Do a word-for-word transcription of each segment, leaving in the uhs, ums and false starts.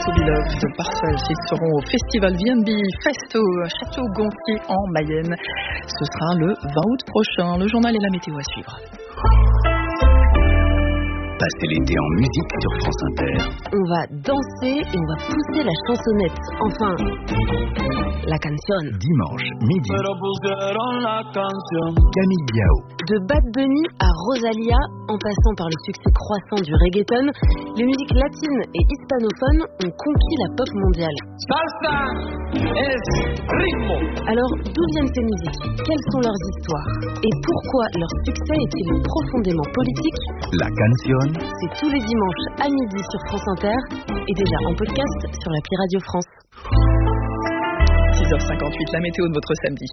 To Be Loved de Parcels. Ils seront au festival V and B Festo à Château-Gontier en Mayenne. Ce sera le vingt août prochain. Le journal et la météo à suivre. Passez l'été en musique sur France Inter. On va danser et on va pousser la chansonnette. Enfin, la canción. Dimanche, midi. Camille Biao. De Bad Bunny à Rosalia, en passant par le succès croissant du reggaeton, les musiques latines et hispanophones ont conquis la pop mondiale. Salsa es ritmo. Alors, d'où viennent ces musiques? Quelles sont leurs histoires? Et pourquoi leur succès est-il profondément politique? La canción. C'est tous les dimanches à midi sur France Inter et déjà en podcast sur l'appli Radio France. six heures cinquante-huit, la météo de votre samedi.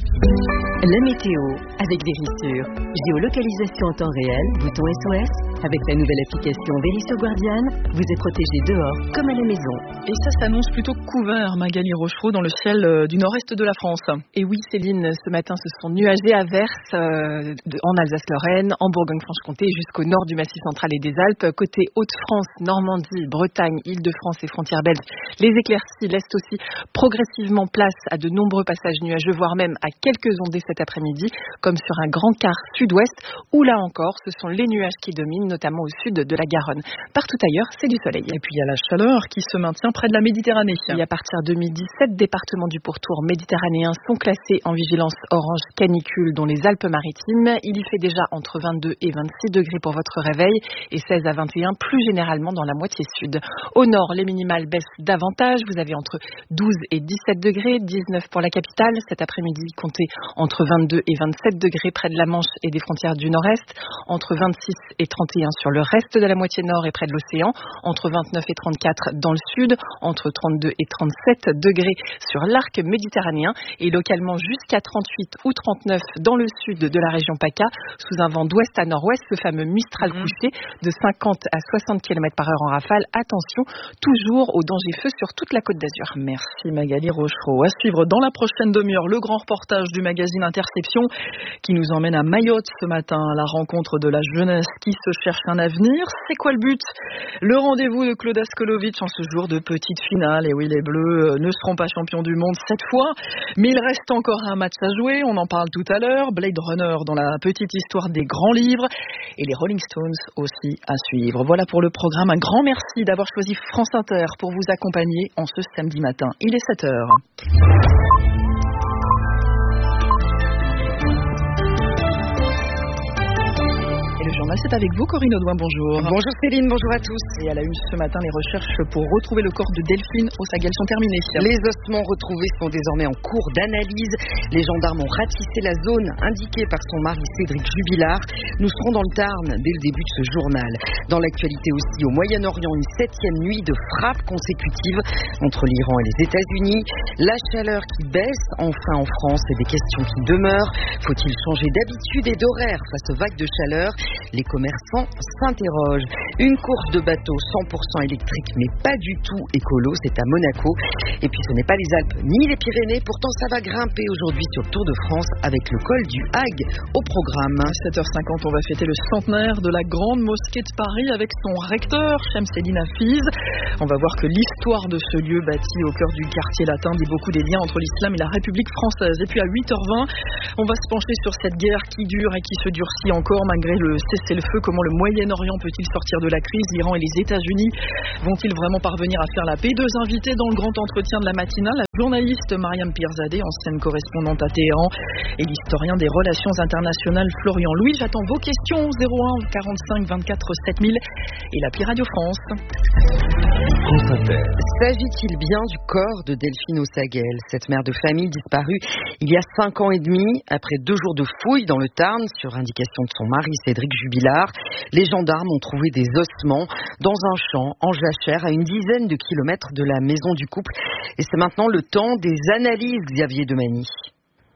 La météo avec Vérissure. Géolocalisation en temps réel, bouton S O S. Avec la nouvelle application Vérissure Guardian, vous êtes protégé dehors comme à la maison. Et ça s'annonce plutôt couvert, Magali Rochereau, dans le ciel du nord-est de la France. Et oui, Céline, ce matin, ce sont nuagés à verse euh, en Alsace-Lorraine, en Bourgogne-Franche-Comté, jusqu'au nord du Massif central et des Alpes. Côté Hauts-de-France, Normandie, Bretagne, Île-de-France et frontières belges, les éclaircies laissent aussi progressivement place à de nombreux passages nuageux, voire même à quelques ondées cet après-midi, comme sur un grand quart sud-ouest, où là encore, ce sont les nuages qui dominent, notamment au sud de la Garonne. Partout ailleurs, c'est du soleil. Et puis il y a la chaleur qui se maintient près de la Méditerranée. Et à partir de midi, sept départements du pourtour méditerranéen sont classés en vigilance orange canicule, dont les Alpes-Maritimes. Il y fait déjà entre vingt-deux et vingt-six degrés pour votre réveil et seize à vingt et un plus généralement dans la moitié sud. Au nord, les minimales baissent davantage. Vous avez entre douze et dix-sept degrés, dix-neuf pour la capitale. Cet après-midi, comptez entre vingt-deux et vingt-sept degrés près de la Manche et des frontières du nord-est, entre vingt-six et trente et un sur le reste de la moitié nord et près de l'océan, entre vingt-neuf et trente-quatre dans le sud, entre trente-deux et trente-sept degrés sur l'arc méditerranéen et localement jusqu'à trente-huit ou trente-neuf dans le sud de la région PACA, sous un vent d'ouest à nord-ouest, ce fameux Mistral mmh. couché de cinquante à soixante kilomètres par heure en rafale. Attention, toujours au danger feu sur toute la Côte d'Azur. Merci Magali Rochereau. À suivre dans la prochaine demi-heure, le grand reportage du magazine Interception qui nous emmène à Mayotte ce matin, à la rencontre de la jeunesse qui se cherche un avenir. C'est quoi le but? Le rendez-vous de Claude Askolovitch en ce jour de petite finale. Et oui, les Bleus ne seront pas champions du monde cette fois, mais il reste encore un match à jouer. On en parle tout à l'heure. Blade Runner dans la petite histoire des grands livres et les Rolling Stones aussi à suivre. Voilà pour le programme. Un grand merci d'avoir choisi France Inter pour vous accompagner en ce samedi matin. Il est sept heures. C'est avec vous, Corinne Audouin, bonjour. Bonjour Céline, bonjour à tous. Et à la une ce matin, les recherches pour retrouver le corps de Delphine au Saguel sont terminées. Les ossements retrouvés sont désormais en cours d'analyse. Les gendarmes ont ratissé la zone indiquée par son mari Cédric Jubilard. Nous serons dans le Tarn dès le début de ce journal. Dans l'actualité aussi, au Moyen-Orient, une septième nuit de frappes consécutives entre l'Iran et les États-Unis. La chaleur qui baisse enfin en France et des questions qui demeurent. Faut-il changer d'habitude et d'horaire face aux vagues de chaleur? Les commerçants s'interrogent. Une course de bateau cent pour cent électrique, mais pas du tout écolo, c'est à Monaco. Et puis ce n'est pas les Alpes ni les Pyrénées, pourtant ça va grimper aujourd'hui sur le Tour de France avec le col du Hague au programme. À sept heures cinquante, on va fêter le centenaire de la grande mosquée de Paris avec son recteur, Chemseddine Hafiz. On va voir que l'histoire de ce lieu bâti au cœur du quartier latin dit beaucoup des liens entre l'islam et la République française. Et puis à huit heures vingt, on va se pencher sur cette guerre qui dure et qui se durcit encore malgré le cessez-le-feu. Comment le Moyen-Orient peut-il sortir de la crise? L'Iran et les États-Unis vont-ils vraiment parvenir à faire la paix? Deux invités dans le grand entretien de la matinale, la journaliste Mariam Pirzadeh, ancienne correspondante à Téhéran, et l'historien des relations internationales Florian Louis. J'attends vos questions au zéro un quarante-cinq vingt-quatre sept mille et l'appli Radio France. S'agit-il bien du corps de Delphine Ossagel, cette mère de famille disparue il y a cinq ans et demi après deux jours de fouilles dans le Tarn sur indication de son mari Cédric Jubilard? Les gendarmes ont trouvé des ossements dans un champ en jachère à une dizaine de kilomètres de la maison du couple. Et c'est maintenant le temps des analyses, Xavier Demany.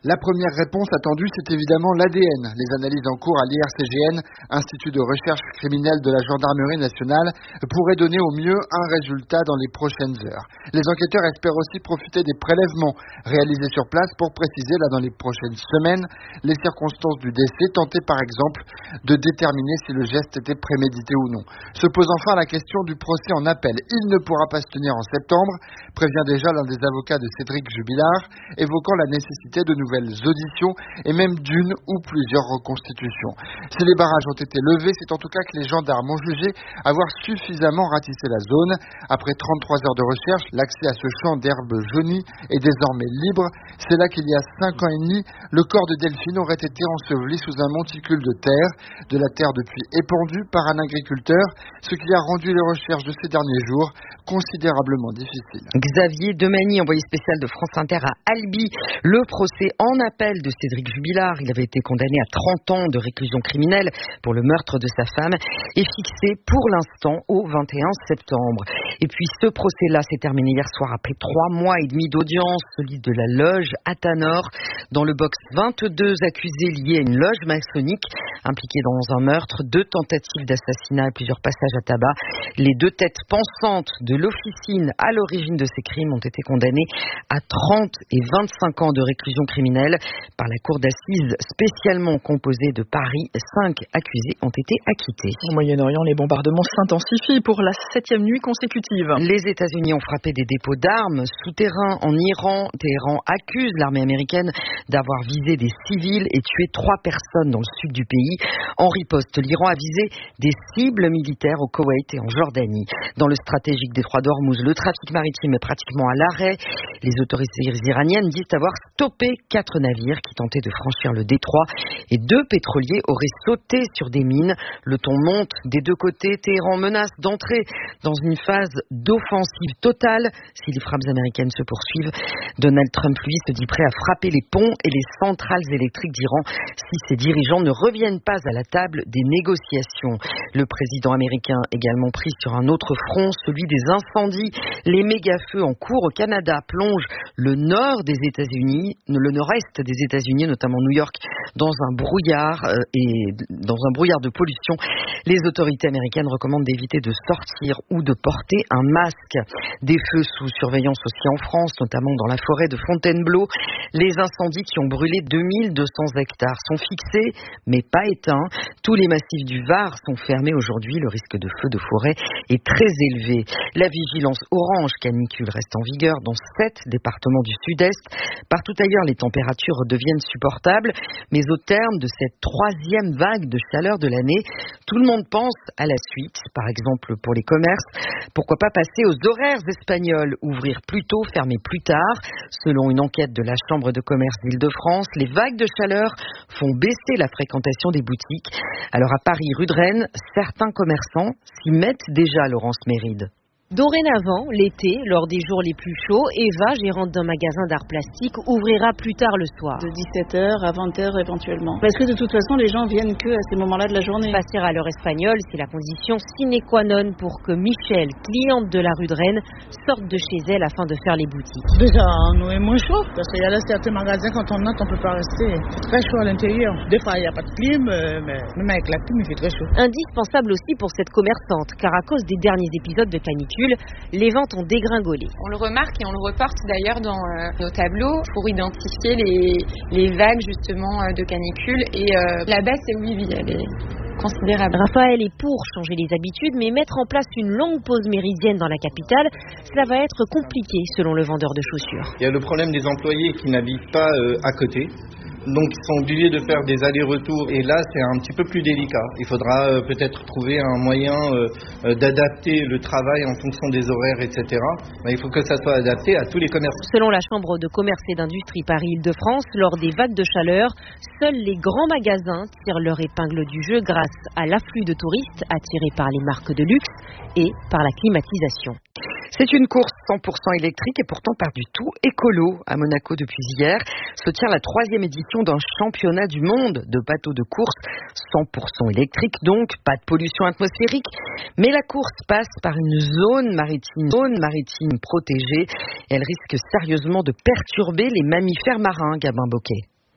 La première réponse attendue, c'est évidemment l'A D N. Les analyses en cours à l'I R C G N, Institut de recherche criminelle de la Gendarmerie nationale, pourraient donner au mieux un résultat dans les prochaines heures. Les enquêteurs espèrent aussi profiter des prélèvements réalisés sur place pour préciser, là dans les prochaines semaines, les circonstances du décès, tenter par exemple de déterminer si le geste était prémédité ou non. Se pose enfin la question du procès en appel. Il ne pourra pas se tenir en septembre, prévient déjà l'un des avocats de Cédric Jubilard, évoquant la nécessité de nouvelles auditions et même d'une ou plusieurs reconstitutions. Si les barrages ont été levés, c'est en tout cas que les gendarmes ont jugé avoir suffisamment ratissé la zone. Après trente-trois heures de recherche, l'accès à ce champ d'herbe jaunie est désormais libre. C'est là qu'il y a cinq ans et demi, le corps de Delphine aurait été enseveli sous un monticule de terre, de la terre depuis épandue par un agriculteur, ce qui a rendu les recherches de ces derniers jours considérablement difficiles. Xavier Demagny, envoyé spécial de France Inter à Albi. Le procès en appel de Cédric Jubilard, il avait été condamné à trente ans de réclusion criminelle pour le meurtre de sa femme, est fixé pour l'instant au vingt et un septembre. Et puis ce procès-là s'est terminé hier soir après trois mois et demi d'audience, celui de la loge Athanor. Dans le box, vingt-deux accusés liés à une loge maçonnique impliqués dans un meurtre, deux tentatives d'assassinat et plusieurs passages à tabac. Les deux têtes pensantes de l'officine à l'origine de ces crimes ont été condamnées à trente et vingt-cinq ans de réclusion criminelle par la cour d'assises spécialement composée de Paris. Cinq accusés ont été acquittés. Au Moyen-Orient, les bombardements s'intensifient pour la septième nuit consécutive. Les États-Unis ont frappé des dépôts d'armes souterrains en Iran. Téhéran accuse l'armée américaine d'avoir visé des civils et tué trois personnes dans le sud du pays. En riposte, l'Iran a visé des cibles militaires au Koweït et en Jordanie. Dans le stratégique détroit d'Ormuz, le trafic maritime est pratiquement à l'arrêt. Les autorités iraniennes disent avoir stoppé quatre navires qui tentaient de franchir le détroit et deux pétroliers auraient sauté sur des mines. Le ton monte des deux côtés. Téhéran menace d'entrer dans une phase d'offensive totale si les frappes américaines se poursuivent. Donald Trump, lui, se dit prêt à frapper les ponts et les centrales électriques d'Iran si ses dirigeants ne reviennent pas à la table des négociations. Le président américain également pris sur un autre front, celui des incendies. Les méga-feux en cours au Canada plongent le nord des États-Unis, le nord-est des États-Unis, notamment New York, dans un brouillard euh, et dans un brouillard de pollution. Les autorités américaines recommandent d'éviter de sortir ou de porter un masque. Des feux sous surveillance aussi en France, notamment dans la forêt de Fontainebleau. Les incendies qui ont brûlé deux mille deux cents hectares sont fixés, mais pas éteints. Tous les massifs du Var sont fermés aujourd'hui. Le risque de feu de forêt est très élevé. La vigilance orange canicule reste en vigueur dans sept départements du sud-est. Partout ailleurs, les températures deviennent supportables. Mais au terme de cette troisième vague de chaleur de l'année, tout le monde pense à la suite, par exemple pour les commerces. Pourquoi pas passer aux horaires espagnols, ouvrir plus tôt, fermer plus tard. Selon une enquête de la Chambre de commerce d'Île-de-France, les vagues de chaleur font baisser la fréquentation des boutiques. Alors à Paris, rue de Rennes, certains commerçants s'y mettent déjà, Laurence Méride. Dorénavant, l'été, lors des jours les plus chauds, Eva, gérante d'un magasin d'art plastique, ouvrira plus tard le soir. De dix-sept heures à vingt heures éventuellement. Parce que de toute façon, les gens viennent que à ces moments-là de la journée. Passer à l'heure espagnole, c'est la condition sine qua non pour que Michel, cliente de la rue de Rennes, sorte de chez elle afin de faire les boutiques. Déjà, nous est moins chaud. Parce qu'il y a là certains magasins, quand on entre, on ne peut pas rester. C'est très chaud à l'intérieur. Des fois, il n'y a pas de clim, mais même avec la clim, il fait très chaud. Indispensable aussi pour cette commerçante, car à cause des derniers épisodes de canicule, les ventes ont dégringolé. On le remarque et on le reporte d'ailleurs dans euh, nos tableaux pour identifier les, les vagues justement euh, de canicule et euh, la baisse est oui, oui, elle est considérable. Raphaël est pour changer les habitudes, mais mettre en place une longue pause méridienne dans la capitale, cela va être compliqué selon le vendeur de chaussures. Il y a le problème des employés qui n'habitent pas euh, à côté. Donc ils sont obligés de faire des allers-retours et là c'est un petit peu plus délicat. Il faudra euh, peut-être trouver un moyen euh, euh, d'adapter le travail en fonction des horaires, et cetera. Mais il faut que ça soit adapté à tous les commerces. Selon la Chambre de commerce et d'industrie Paris-Île-de-France, lors des vagues de chaleur, seuls les grands magasins tirent leur épingle du jeu grâce à l'afflux de touristes attirés par les marques de luxe et par la climatisation. C'est une course cent pour cent électrique et pourtant pas du tout écolo. À Monaco depuis hier se tient la troisième édition d'un championnat du monde de bateaux de course cent pour cent électrique, donc pas de pollution atmosphérique. Mais la course passe par une zone maritime, zone maritime protégée et elle risque sérieusement de perturber les mammifères marins, Gabin Bocquet.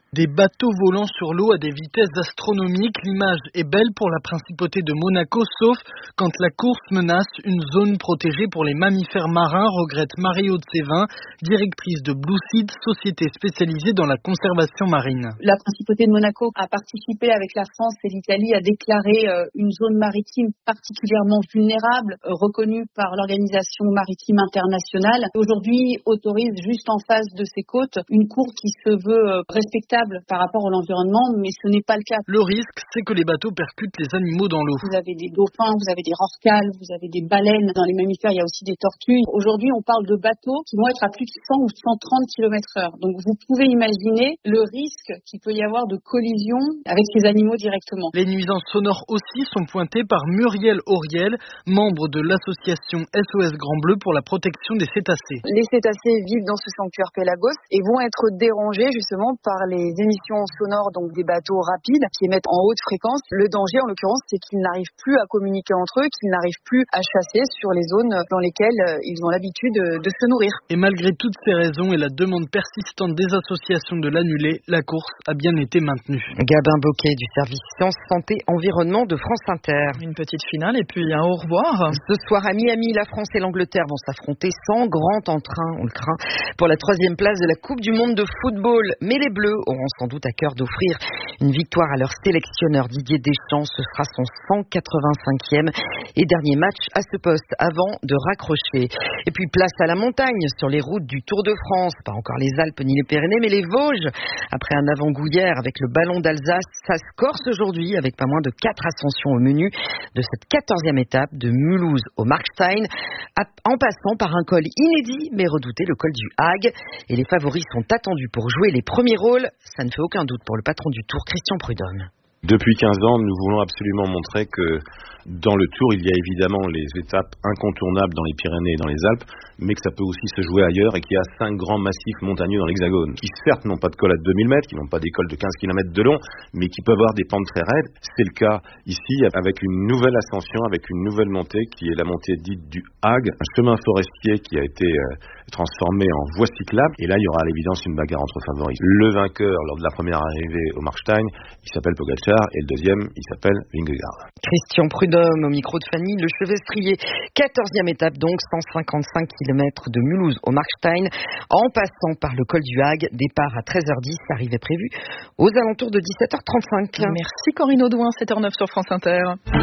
Des bateaux volant sur l'eau à des vitesses astronomiques, l'image est belle pour la principauté de Monaco, sauf quand la course menace une zone protégée pour les mammifères marins, regrette Marie-Aude Sévin, directrice de Blue Seed, société spécialisée dans la conservation marine. La principauté de Monaco a participé avec la France et l'Italie à déclarer une zone maritime particulièrement vulnérable, reconnue par l'Organisation maritime internationale. Aujourd'hui, autorise juste en face de ses côtes une cour qui se veut respectable par rapport à l'environnement, mais ce n'est pas le cas. Le risque, c'est que les bateaux percutent les animaux dans l'eau. Vous avez des dauphins, vous avez des rorquals, vous avez des baleines. Dans les mammifères, il y a aussi des tortues. Aujourd'hui, on parle de bateaux qui vont être à plus de cent ou cent trente kilomètres heure. Donc, vous pouvez imaginer le risque qu'il peut y avoir de collision avec ces animaux directement. Les nuisances sonores aussi sont pointées par Muriel Auriel, membre de l'association S O S Grand Bleu pour la protection des cétacés. Les cétacés vivent dans ce sanctuaire Pélagos et vont être dérangés justement par les Les émissions sonores, donc des bateaux rapides qui émettent en haute fréquence. Le danger, en l'occurrence, c'est qu'ils n'arrivent plus à communiquer entre eux, qu'ils n'arrivent plus à chasser sur les zones dans lesquelles ils ont l'habitude de se nourrir. Et malgré toutes ces raisons et la demande persistante des associations de l'annuler, la course a bien été maintenue. Gabin Boquet du service Sciences, Santé, Environnement de France Inter. Une petite finale et puis un au revoir. Ce soir à Miami, la France et l'Angleterre vont s'affronter sans grand entrain, on le craint, pour la troisième place de la Coupe du Monde de football. Mais les Bleus auront sans doute à cœur d'offrir une victoire à leur sélectionneur Didier Deschamps. Ce sera son cent quatre-vingt-cinquième et dernier match à ce poste avant de raccrocher. Et puis place à la montagne sur les routes du Tour de France. Pas encore les Alpes ni les Pyrénées, mais les Vosges. Après un avant-goût hier avec le ballon d'Alsace, ça se corse aujourd'hui avec pas moins de quatre ascensions au menu de cette quatorzième étape de Mulhouse au Markstein, en passant par un col inédit mais redouté, le col du Hague. Et les favoris sont attendus pour jouer les premiers rôles. Ça ne fait aucun doute pour le patron du Tour, Christian Prudhomme. Depuis quinze ans, nous voulons absolument montrer que dans le Tour, il y a évidemment les étapes incontournables dans les Pyrénées et dans les Alpes, mais que ça peut aussi se jouer ailleurs et qu'il y a cinq grands massifs montagneux dans l'Hexagone, qui certes n'ont pas de col à deux mille mètres, qui n'ont pas des cols de quinze kilomètres de long, mais qui peuvent avoir des pentes très raides. C'est le cas ici avec une nouvelle ascension, avec une nouvelle montée qui est la montée dite du Hague, un chemin forestier qui a été euh, transformé en voie cyclable. Et là, il y aura à l'évidence une bagarre entre favoris. Le vainqueur lors de la première arrivée au Markstein, il s'appelle Pogačar, et le deuxième, il s'appelle Vingegaard. Christian Prudhomme au micro de Fanny Le Chevestrier. quatorzième étape donc, cent cinquante-cinq kilomètres de Mulhouse au Markstein, en passant par le col du Hague. Départ à treize heures dix, arrivée prévue aux alentours de dix-sept heures trente-cinq. Merci Corinne Audouin, sept heures neuf sur France Inter.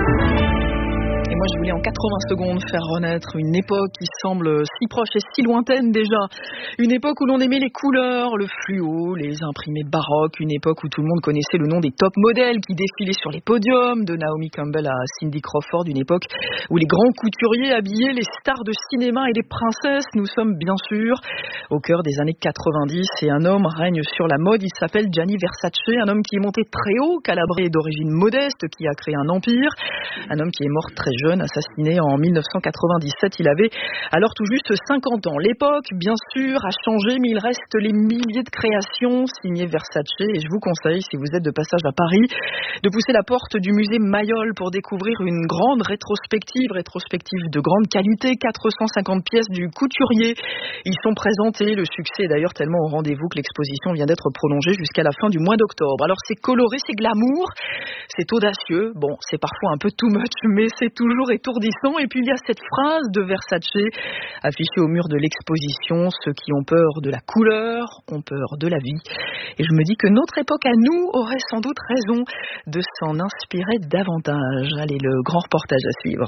Et moi, je voulais en quatre-vingts secondes faire renaître une époque qui semble si proche et si lointaine déjà. Une époque où l'on aimait les couleurs, le fluo, les imprimés baroques. Une époque où tout le monde connaissait le nom des top modèles qui défilaient sur les podiums, de Naomi Campbell à Cindy Crawford. Une époque où les grands couturiers habillaient les stars de cinéma et les princesses. Nous sommes bien sûr au cœur des années quatre-vingt-dix et un homme règne sur la mode. Il s'appelle Gianni Versace, un homme qui est monté très haut, calabré d'origine modeste, qui a créé un empire. Un homme qui est mort très jeune, assassiné en mille neuf cent quatre-vingt-dix-sept. Il avait alors tout juste cinquante ans. L'époque, bien sûr, a changé, mais il reste les milliers de créations signées Versace. Et je vous conseille, si vous êtes de passage à Paris, de pousser la porte du musée Mayol pour découvrir une grande rétrospective, rétrospective de grande qualité, quatre cent cinquante pièces du couturier. Ils sont présentés. Le succès est d'ailleurs tellement au rendez-vous que l'exposition vient d'être prolongée jusqu'à la fin du mois d'octobre. Alors c'est coloré, c'est glamour, c'est audacieux. Bon, c'est parfois un peu too much, mais c'est toujours étourdissant. Et puis il y a cette phrase de Versace affichée au mur de l'exposition: ceux qui ont peur de la couleur ont peur de la vie. Et je me dis que notre époque à nous aurait sans doute raison de s'en inspirer davantage. Allez, le grand reportage à suivre.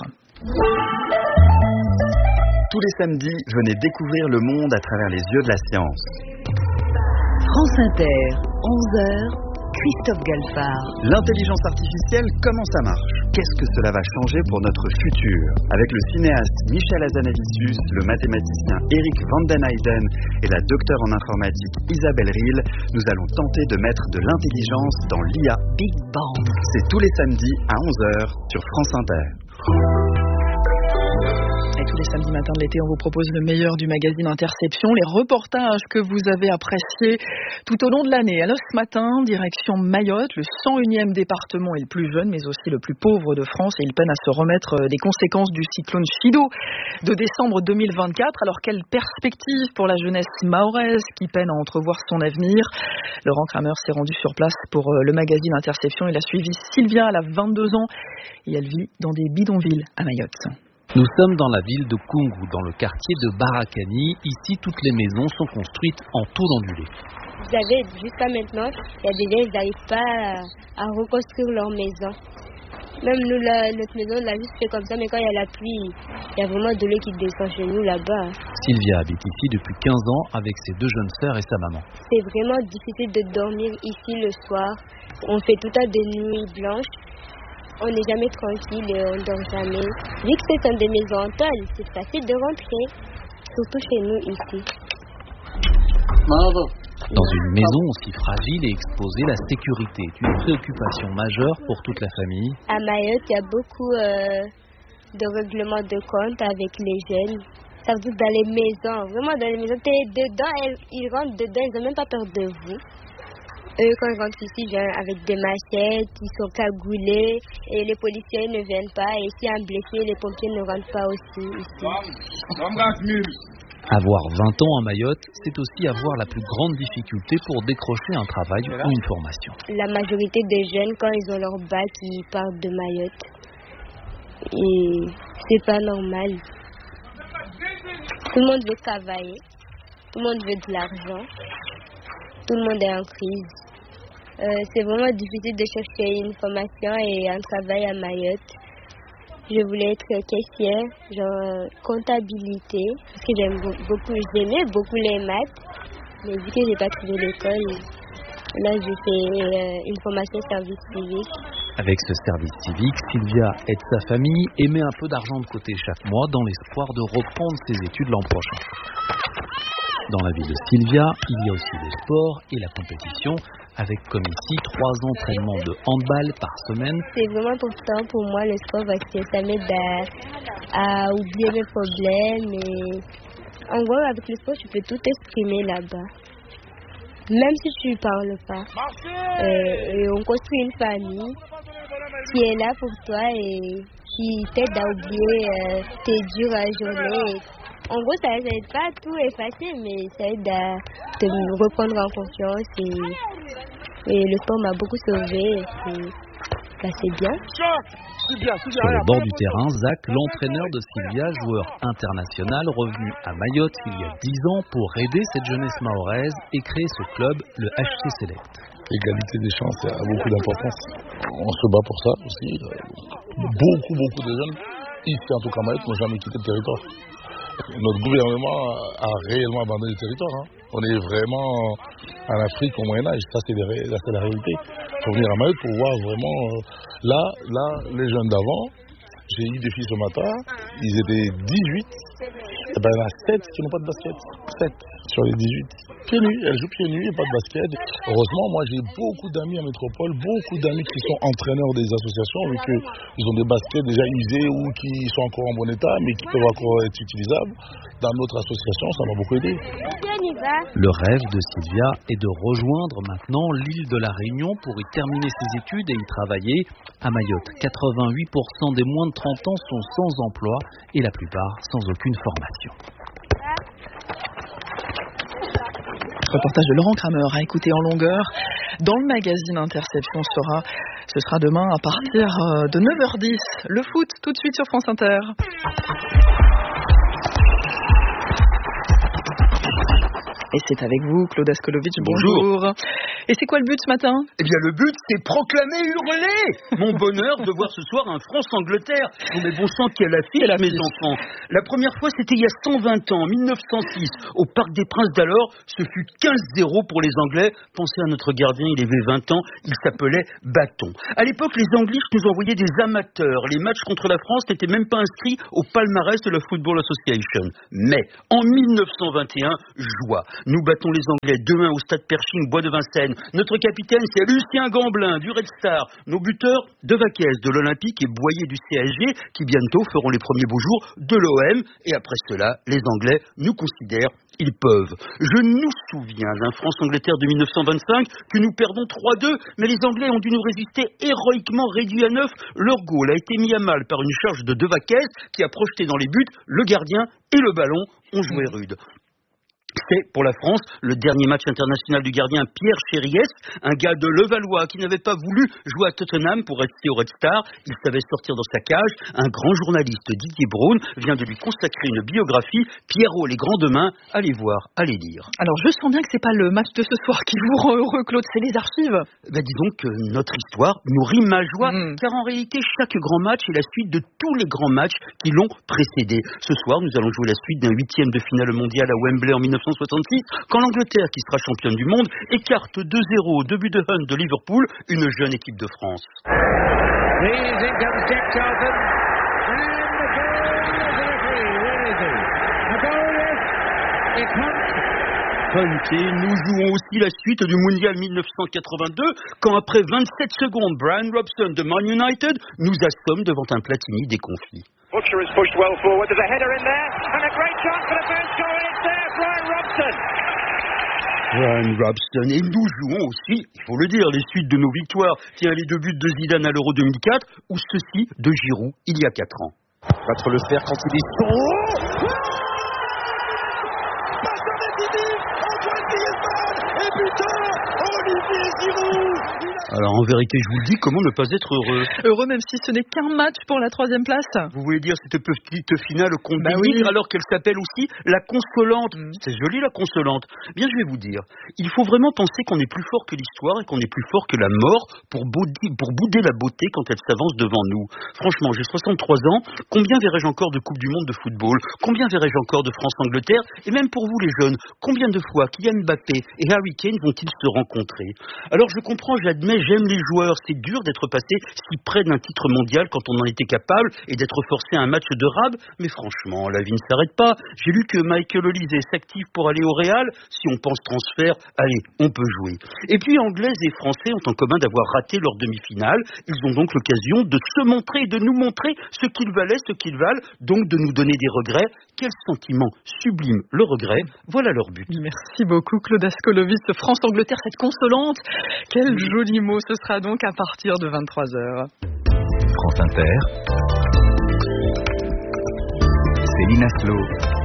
Tous les samedis, venez découvrir le monde à travers les yeux de la science. France Inter, onze heures, Christophe Galfard. L'intelligence artificielle, comment ça marche? Qu'est-ce que cela va changer pour notre futur? Avec le cinéaste Michel Hazanavicius, le mathématicien Eric van den Heyden et la docteure en informatique Isabelle Rille, nous allons tenter de mettre de l'intelligence dans l'I A. Big Bang. C'est tous les samedis à onze heures sur France Inter. Et Tous les samedis matins de l'été, on vous propose le meilleur du magazine Interception, les reportages que vous avez appréciés tout au long de l'année. Alors ce matin, direction Mayotte, le cent unième département et le plus jeune, mais aussi le plus pauvre de France, et il peine à se remettre des conséquences du cyclone Chido de décembre deux mille vingt-quatre. Alors quelle perspective pour la jeunesse mahoraise qui peine à entrevoir son avenir? Laurent Kramer s'est rendu sur place pour le magazine Interception. Il a suivi Sylvia, elle a vingt-deux ans et elle vit dans des bidonvilles à Mayotte. Nous sommes dans la ville de Koungou, dans le quartier de Barakani. Ici, toutes les maisons sont construites en tôle ondulée. Vous savez, jusqu'à maintenant, il y a des gens qui n'arrivent pas à, à reconstruire leur maison. Même nous, la, notre maison, on l'a juste fait comme ça, mais quand il y a la pluie, il y a vraiment de l'eau qui descend chez nous là-bas. Sylvia habite ici depuis quinze ans avec ses deux jeunes sœurs et sa maman. C'est vraiment difficile de dormir ici le soir. On fait tout le temps des nuits blanches. On n'est jamais tranquille et on ne dort jamais. Vu que ce sont des maisons en tôle, c'est facile de rentrer, surtout chez nous ici. Dans une maison aussi fragile et exposée, la sécurité est une préoccupation majeure pour toute la famille. À Mayotte, il y a beaucoup euh, de règlements de compte avec les jeunes. Ça veut dire dans les maisons, vraiment dans les maisons, t'es dedans, ils rentrent dedans, ils n'ont même pas peur de vous. Eux, quand ils rentrent ici, viennent avec des machettes, ils sont cagoulés et les policiers ne viennent pas. Et s'il y a un blessé, les pompiers ne rentrent pas aussi ici. Avoir vingt ans à Mayotte, c'est aussi avoir la plus grande difficulté pour décrocher un travail ou une formation. La majorité des jeunes, quand ils ont leur bac, ils partent de Mayotte. Et c'est pas normal. Tout le monde veut travailler, tout le monde veut de l'argent, tout le monde est en crise. Euh, c'est vraiment difficile de chercher une formation et un travail à Mayotte. Je voulais être caissière, genre comptabilité, parce que j'aime beaucoup, j'aimais beaucoup les maths, mais vu que j'ai pas trouvé l'école, là j'ai fait euh, une formation service civique. Avec ce service civique, Sylvia aide sa famille et met un peu d'argent de côté chaque mois dans l'espoir de reprendre ses études l'an prochain. Dans la vie de Sylvia, il y a aussi le sport et la compétition, avec comme ici trois entraînements de handball par semaine. C'est vraiment important pour moi le sport parce que ça m'aide à, à oublier mes problèmes. Et en gros, avec le sport, tu peux tout exprimer là-bas. Même si tu ne parles pas. Euh, et on construit une famille qui est là pour toi et qui t'aide à oublier euh, tes dures journées. En gros, ça n'aide pas à tout effacer, mais ça aide à te reprendre en confiance. Et, et le sport m'a beaucoup sauvé. Bah, c'est bien. Sur le bord du terrain, Zach, l'entraîneur de Sylvia, joueur international, revenu à Mayotte il y a dix ans pour aider cette jeunesse mahoraise et créer ce club, le H C Select. L'égalité des chances a beaucoup d'importance. On se bat pour ça aussi. Beaucoup, beaucoup de jeunes, ici en tout cas Mayotte, n'ont jamais quitté le territoire. Notre gouvernement a réellement abandonné le territoire. Hein. On est vraiment en Afrique au Moyen-Âge. Ça, c'est, les, ça, c'est la réalité. Il faut venir à Mayotte pour voir vraiment... Euh, là, là, les jeunes d'avant, j'ai eu des filles ce matin, ils étaient dix-huit. Et ben, il y en a sept qui n'ont pas de basket. sept sur les dix-huit. Pieds nus, elles jouent pieds nus et pas de basket. Heureusement, moi j'ai beaucoup d'amis en métropole, beaucoup d'amis qui sont entraîneurs des associations, vu qu'ils ont des baskets déjà usés ou qui sont encore en bon état, mais qui peuvent encore être utilisables. Dans notre association, ça m'a beaucoup aidé. Le rêve de Sylvia est de rejoindre maintenant l'île de la Réunion pour y terminer ses études et y travailler. À Mayotte, quatre-vingt-huit pour cent des moins de trente ans sont sans emploi et la plupart sans aucune formation. Reportage de Laurent Kramer à écouter en longueur dans le magazine Interception. Sera, ce sera demain à partir de neuf heures dix. Le foot tout de suite sur France Inter. Et c'est avec vous, Claude Askolovitch, bonjour. bonjour. Et c'est quoi le but ce matin ? Eh bien le but, c'est proclamer, hurler mon bonheur de voir ce soir un France-Angleterre. Oh mais bon sang, quelle affiche, mes enfants. La première fois, c'était il y a cent vingt ans, en mille neuf cent six, au Parc des Princes d'alors. Ce fut quinze zéro pour les Anglais. Pensez à notre gardien, il avait vingt ans, il s'appelait Bâton. À l'époque, les Anglais nous envoyaient des amateurs. Les matchs contre la France n'étaient même pas inscrits au palmarès de la Football Association. Mais, en mille neuf cent vingt et un, joie. Nous battons les Anglais deux un au stade Pershing, Bois de Vincennes. Notre capitaine, c'est Lucien Gamblin du Red Star. Nos buteurs, De Vaques de l'Olympique et Boyer du C S G qui bientôt feront les premiers beaux jours de l'O M. Et après cela, les Anglais nous considèrent. Ils peuvent. Je nous souviens d'un France-Angleterre de mille neuf cent vingt-cinq que nous perdons trois deux, mais les Anglais ont dû nous résister héroïquement réduits à neuf. Leur goal a été mis à mal par une charge de De Vaques qui a projeté dans les buts le gardien et le ballon ont joué rude. C'est pour la France le dernier match international du gardien Pierre Chériès, un gars de Levallois qui n'avait pas voulu jouer à Tottenham pour rester au Red Star. Il savait sortir dans sa cage. Un grand journaliste, Didier Braun, vient de lui consacrer une biographie. Pierrot, les grands demain, allez voir, allez lire. Alors je sens bien que c'est pas le match de ce soir qui vous rend heureux, Claude, c'est les archives. Ben, disons que notre histoire nourrit ma joie, mmh. car en réalité chaque grand match est la suite de tous les grands matchs qui l'ont précédé. Ce soir, nous allons jouer la suite d'un huitième de finale mondial à Wembley en mille neuf cent soixante-six, quand l'Angleterre, qui sera championne du monde, écarte deux zéro, deux buts de Hunt de Liverpool, une jeune équipe de France. Hunt, et nous jouons aussi la suite du mondial mille neuf cent quatre-vingt-deux, quand après vingt-sept secondes, Brian Robson de Man United nous assomme devant un Platini déconfit. Butcher is pushed well forward. There's a header in there, and a great chance for the first goal, and it's there, Brian Robson. Brian Robson, et nous jouons aussi, il faut le dire, les suites de nos victoires. Tiens, les deux buts de Zidane à l'Euro deux mille quatre, ou ceux-ci de Giroud il y a quatre ans. Battre le fer quand il est sur. Oh et putain, Olivier Giroud. Alors en vérité, je vous le dis, comment ne pas être heureux? Heureux même si ce n'est qu'un match pour la troisième place. Vous voulez dire cette petite finale contre bah oui. alors qu'elle s'appelle aussi la consolante. Mmh. C'est joli la consolante. Bien, je vais vous dire, il faut vraiment penser qu'on est plus fort que l'histoire et qu'on est plus fort que la mort pour bouder, pour bouder la beauté quand elle s'avance devant nous. Franchement, j'ai soixante-trois ans, combien verrai-je encore de Coupe du Monde de football? Combien verrai-je encore de France-Angleterre? Et même pour vous les jeunes, combien de fois Kylian Mbappé et Harry Kane vont-ils se rencontrer? Alors je comprends, j'admets, j'aime les joueurs, c'est dur d'être passé si près d'un titre mondial quand on en était capable et d'être forcé à un match de rab, mais franchement, la vie ne s'arrête pas. J'ai lu que Michael Olise s'active pour aller au Real. Si on pense transfert, allez, on peut jouer. Et puis Anglaises et Français ont en commun d'avoir raté leur demi-finale. Ils ont donc l'occasion de se montrer et de nous montrer ce qu'ils valaient, ce qu'ils valent, donc de nous donner des regrets. Quel sentiment sublime le regret, voilà leur but. Merci beaucoup Claude Ascolovis, France-Angleterre, cette consolante. Quel joli mot, ce sera donc à partir de vingt-trois heures. France Inter, Céline Aslo.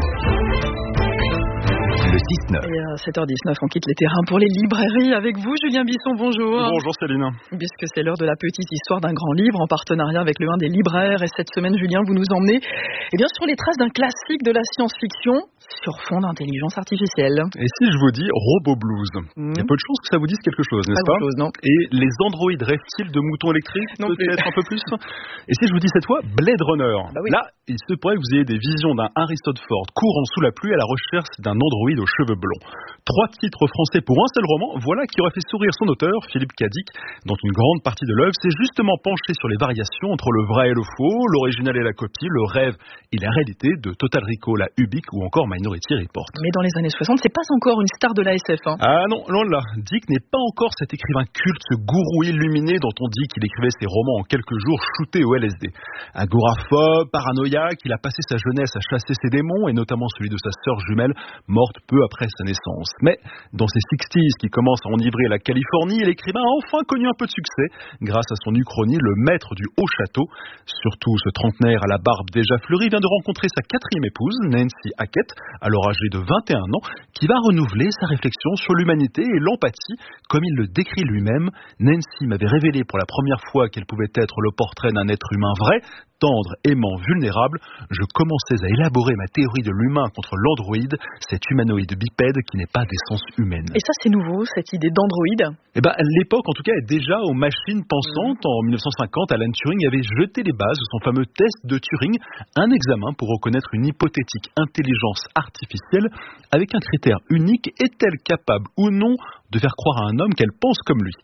Le six neuf. Et à sept heures dix-neuf, on quitte les terrains pour les librairies avec vous, Julien Bisson, bonjour. Bonjour Céline. Puisque c'est l'heure de la petite histoire d'un grand livre en partenariat avec le un des libraires. Et cette semaine, Julien, vous nous emmenez eh bien, sur les traces d'un classique de la science-fiction sur fond d'intelligence artificielle. Et si je vous dis Robo Blues, il mmh. y a peu de chances que ça vous dise quelque chose, n'est-ce pas, pas chose, non. Et les androïdes rêvent-ils de moutons électriques? Non, peut-être un peu plus. Et si je vous dis cette fois Blade Runner, bah oui. Là, il se pourrait que vous ayez des visions d'un Harrison Ford courant sous la pluie à la recherche d'un androïde aux cheveux blonds. Trois titres français pour un seul roman, voilà qui aurait fait sourire son auteur, Philippe Cadic, dont une grande partie de l'œuvre s'est justement penchée sur les variations entre le vrai et le faux, l'original et la copie, le rêve et la réalité de Total Recall à Ubik ou encore Minority Report. Mais dans les années soixante, c'est pas encore une star de la S F. Hein. Ah non, non là, Dick n'est pas encore cet écrivain culte, ce gourou illuminé dont on dit qu'il écrivait ses romans en quelques jours shootés au L S D. Agoraphobe, paranoïaque, il a passé sa jeunesse à chasser ses démons et notamment celui de sa sœur jumelle, morte peu après sa naissance. Mais dans ses sixties qui commencent à enivrer la Californie, l'écrivain a enfin connu un peu de succès grâce à son uchronie, le maître du haut château. Surtout ce trentenaire à la barbe déjà fleurie vient de rencontrer sa quatrième épouse, Nancy Hackett, alors âgée de vingt et un ans, qui va renouveler sa réflexion sur l'humanité et l'empathie, comme il le décrit lui-même. Nancy m'avait révélé pour la première fois qu'elle pouvait être le portrait d'un être humain vrai, tendre, aimant, vulnérable. Je commençais à élaborer ma théorie de l'humain contre l'androïde, cet humanoïde bipède qui n'est pas d'essence humaine. Et ça, c'est nouveau, cette idée d'androïde? Eh ben, l'époque, en tout cas, est déjà aux machines pensantes. Mmh. En mille neuf cent cinquante, Alan Turing avait jeté les bases de son fameux test de Turing, un examen pour reconnaître une hypothétique intelligence artificielle avec un critère unique, est-elle capable ou non de faire croire à un homme qu'elle pense comme lui?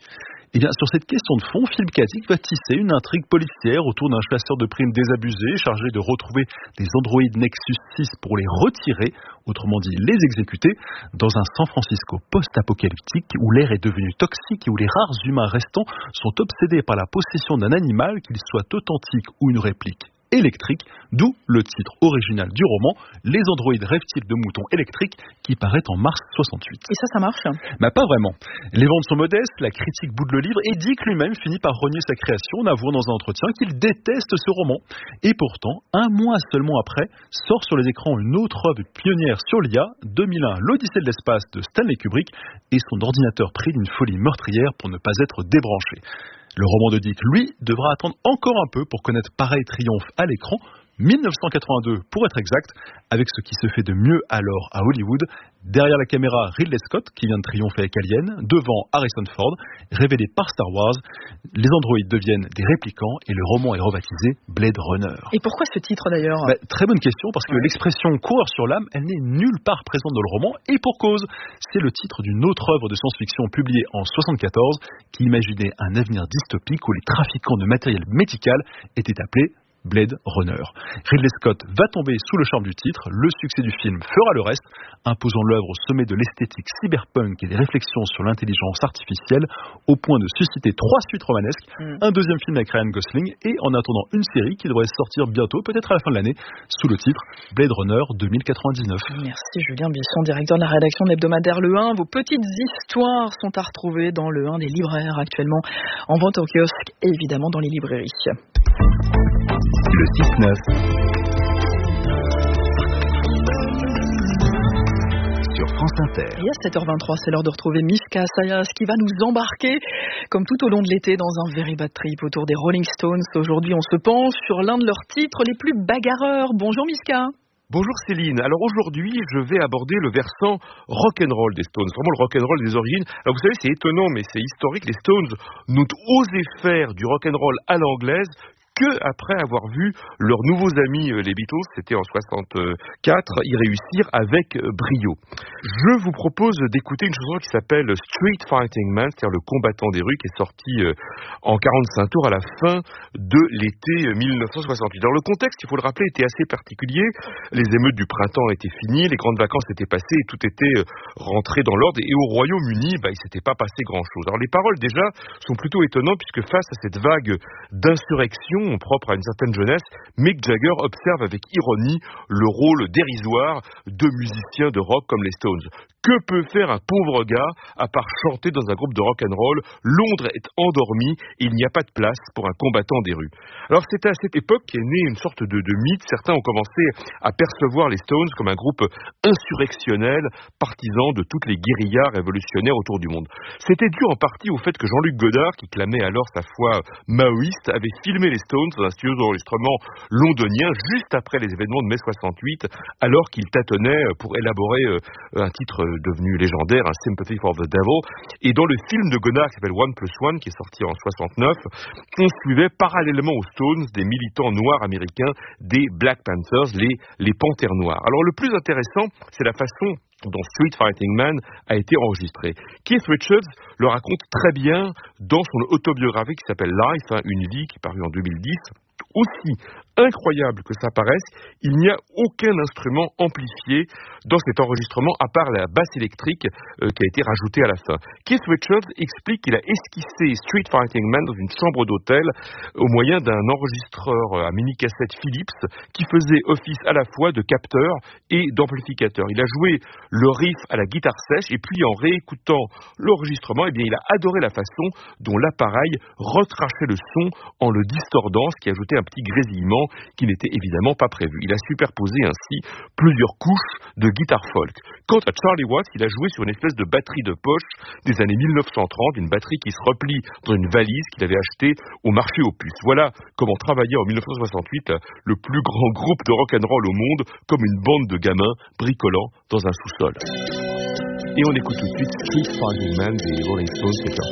Eh bien, sur cette question de fond, Philippe Cadic va tisser une intrigue policière autour d'un chasseur de primes désabusé chargé de retrouver des androïdes Nexus six pour les retirer, autrement dit les exécuter, dans un San Francisco post-apocalyptique où l'air est devenu toxique et où les rares humains restants sont obsédés par la possession d'un animal, qu'il soit authentique ou une réplique électrique, d'où le titre original du roman, Les androïdes rêvent-ils de moutons électriques, qui paraît en mars soixante-huit. Et ça, ça marche ? Bah pas vraiment. Les ventes sont modestes, la critique boude le livre et Dick lui-même finit par renier sa création en avouant dans un entretien qu'il déteste ce roman. Et pourtant, un mois seulement après, sort sur les écrans une autre œuvre pionnière sur l'I A, deux mille un, L'Odyssée de l'espace de Stanley Kubrick, et son ordinateur pris d'une folie meurtrière pour ne pas être débranché. Le roman de Dick, lui, devra attendre encore un peu pour connaître pareil triomphe à l'écran, mille neuf cent quatre-vingt-deux pour être exact, avec ce qui se fait de mieux alors à Hollywood. Derrière la caméra, Ridley Scott, qui vient de triompher avec Alien, devant Harrison Ford, révélé par Star Wars. Les androïdes deviennent des réplicants et le roman est rebaptisé Blade Runner. Et pourquoi ce titre d'ailleurs ? bah, Très bonne question, parce que ouais. l'expression coureur sur l'âme, elle n'est nulle part présente dans le roman, et pour cause. C'est le titre d'une autre œuvre de science-fiction publiée en soixante-quatorze, qui imaginait un avenir dystopique où les trafiquants de matériel médical étaient appelés Blade Runner. Ridley Scott va tomber sous le charme du titre, le succès du film fera le reste, imposant l'œuvre au sommet de l'esthétique cyberpunk et des réflexions sur l'intelligence artificielle, au point de susciter trois suites romanesques, mm. un deuxième film avec Ryan Gosling, et en attendant une série qui devrait sortir bientôt, peut-être à la fin de l'année, sous le titre Blade Runner deux mille quatre-vingt-dix-neuf. Merci Julien Bisson, directeur de la rédaction de l'hebdomadaire Le un. Vos petites histoires sont à retrouver dans Le un des libraires actuellement, en vente au kiosque et évidemment dans les librairies. Le six neuf sur France Inter. Et à sept heures vingt-trois, c'est l'heure de retrouver Mishka Sayas qui va nous embarquer, comme tout au long de l'été, dans un very bad trip autour des Rolling Stones. Aujourd'hui, on se penche sur l'un de leurs titres les plus bagarreurs. Bonjour Mishka. Bonjour Céline. Alors aujourd'hui, je vais aborder le versant rock'n'roll des Stones, vraiment le rock'n'roll des origines. Alors vous savez, c'est étonnant, mais c'est historique. Les Stones n'ont osé faire du rock'n'roll à l'anglaise que après avoir vu leurs nouveaux amis les Beatles, c'était en soixante-quatre, y réussir avec brio. Je vous propose d'écouter une chanson qui s'appelle Street Fighting Man, c'est-à-dire le combattant des rues, qui est sorti en quarante-cinq tours à la fin de l'été mille neuf cent soixante-huit. Alors le contexte, il faut le rappeler, était assez particulier. Les émeutes du printemps étaient finies, les grandes vacances étaient passées et tout était rentré dans l'ordre. Et au Royaume-Uni, bah, il ne s'était pas passé grand-chose. Alors les paroles déjà sont plutôt étonnantes puisque face à cette vague d'insurrection propre à une certaine jeunesse, Mick Jagger observe avec ironie le rôle dérisoire de musiciens de rock comme les Stones. Que peut faire un pauvre gars à part chanter dans un groupe de rock and roll? Londres est endormi et il n'y a pas de place pour un combattant des rues. Alors c'était à cette époque qu'est née une sorte de, de mythe. Certains ont commencé à percevoir les Stones comme un groupe insurrectionnel, partisan de toutes les guérillas révolutionnaires autour du monde. C'était dû en partie au fait que Jean-Luc Godard, qui clamait alors sa foi maoïste, avait filmé les Stones dans un studio d'enregistrement londonien juste après les événements de mai soixante-huit, alors qu'il tâtonnait pour élaborer un titre devenu légendaire, un Sympathy for the Devil. Et dans le film de Godard qui s'appelle One Plus One, qui est sorti en soixante-neuf, on suivait parallèlement aux Stones des militants noirs américains, des Black Panthers, les, les Panthères Noires. Alors le plus intéressant, c'est la façon dont Street Fighting Man a été enregistré. Keith Richards le raconte très bien dans son autobiographie qui s'appelle Life, hein, une vie, qui est parue en deux mille dix. Aussi incroyable que ça paraisse, il n'y a aucun instrument amplifié dans cet enregistrement à part la basse électrique euh, qui a été rajoutée à la fin. Keith Richards explique qu'il a esquissé Street Fighting Man dans une chambre d'hôtel au moyen d'un enregistreur à mini-cassette Philips qui faisait office à la fois de capteur et d'amplificateur. Il a joué le riff à la guitare sèche et puis en réécoutant l'enregistrement, eh bien, il a adoré la façon dont l'appareil retrachait le son en le distordant, ce qui ajoutait un petit grésillement qui n'était évidemment pas prévu. Il a superposé ainsi plusieurs couches de guitare folk. Quant à Charlie Watts, il a joué sur une espèce de batterie de poche des années mille neuf cent trente, une batterie qui se replie dans une valise qu'il avait achetée au marché aux puces. Voilà comment travaillait en mille neuf cent soixante-huit le plus grand groupe de rock'n'roll au monde, comme une bande de gamins bricolant dans un sous-sol. Et on écoute tout de suite Street Fighting Man des Rolling Stones.